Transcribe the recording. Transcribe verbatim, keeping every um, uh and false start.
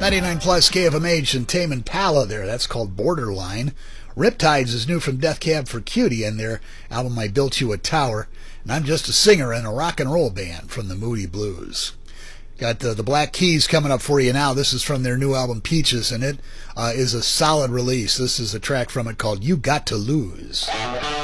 ninety-nine plus K F M H and Tame Impala there. That's called Borderline. Riptides is new from Death Cab for Cutie and their album I Built You a Tower. And I'm just a singer in a rock and roll band from the Moody Blues. Got uh, the Black Keys coming up for you now. This is from their new album Peaches, and it uh, is a solid release. This is a track from it called You Got to Lose.